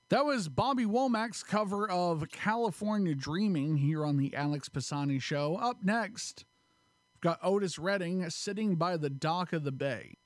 That was Bobby Womack's cover of California Dreaming here on the Alex Pisani Show. Up next, we've got Otis Redding, Sitting by the Dock of the Bay.